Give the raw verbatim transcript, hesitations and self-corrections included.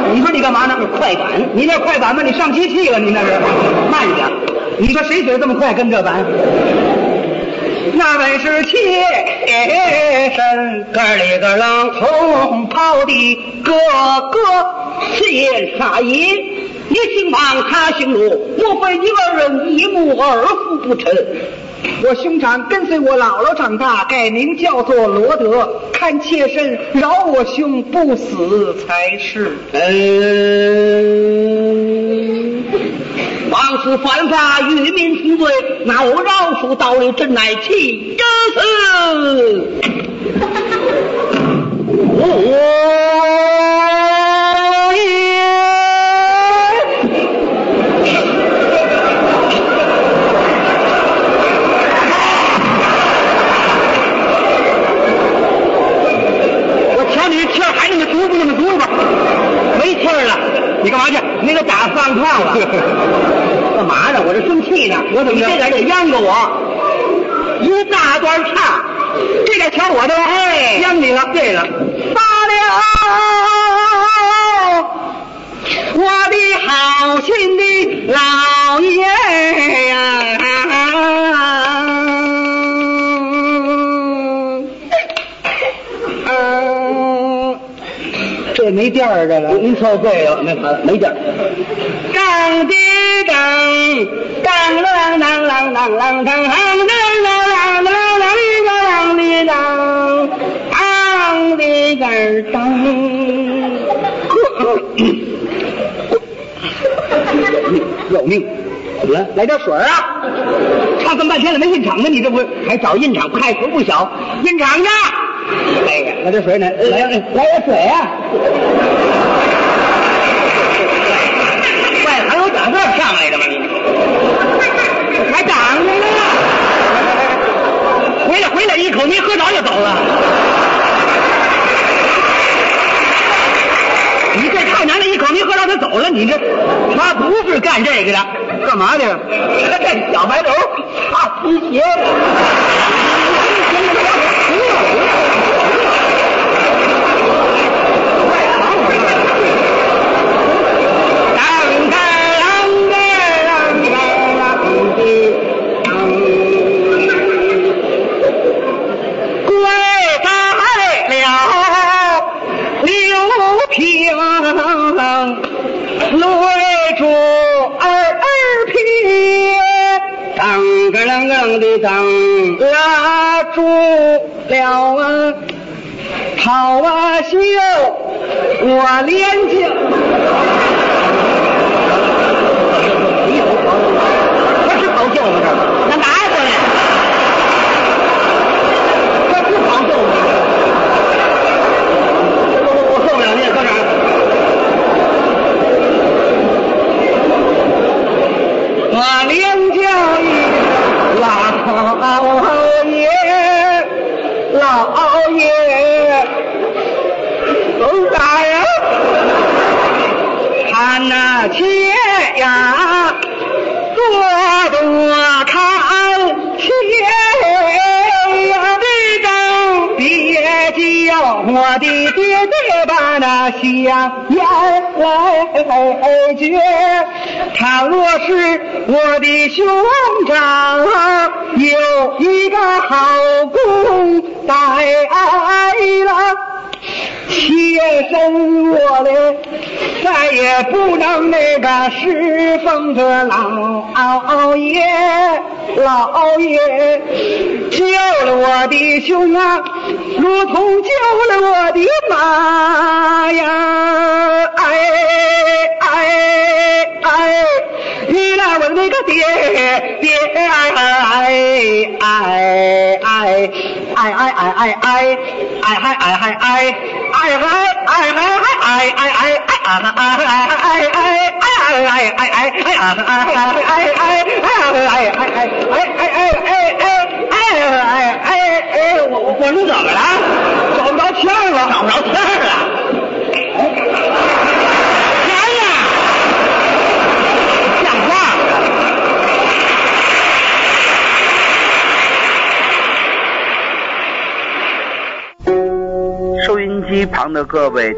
你说你干嘛呢？快板，你那快板吧，你上机器了，你那是慢点。你说谁嘴这么快跟这板？那本是妾身，哥里个冷红袍的哥哥，谢杀爷。你姓王，他姓陆，莫非你二人一母二父不成？ 我兄长跟随我姥姥长大，改名叫做罗德。看妾身饶我兄不死才是。 嗯，王氏犯法，与民同罪，那我饶恕道理，真乃其真是。你干嘛去？那个打放炮了？干嘛呢？我这生气呢。我怎么？你这点得央着我，一大段唱，这点瞧我的，哎，央你了，对了，发了我的好心的老爷呀！这没调儿这个，您说对了，没法没调儿。当的当，当啷啷啷啷啷当，啷啷啷啷啷啷的当，当的个当。要命！怎么了？来点水啊！唱这么半天了没印场呢，你这不还找印场？派头不小，印场呢？哎呀，来点水呢？来来点水啊！外头还有长这上来的吗？你还长着呢！回来回来，一口没喝着就走了。你这太难了，一口没喝着他走了。你这他不是干这个的，干嘛的？这小白头擦皮鞋。当拉住了啊，好啊秀我连睛，这是跑秀吗？这那拿过来，这是跑秀吗？我我受不了，你也搁这儿。我连叫一老爷，老爷，走啥呀？看那切呀，多多看切呀的灯，别叫我的爹爹把那香烟来绝。倘若是我的兄长有一个好公带了，妾身我嘞再也不能那个侍奉着老爷，老爷救了我的兄啊，如同救了我的妈呀！哎哎哎，你那我那个爹爹哎哎哎哎哎哎哎哎哎哎哎哎哎哎哎我我是怎么了？找不着天了，找不着天了。天呀！像话吗？ 收音机旁的各位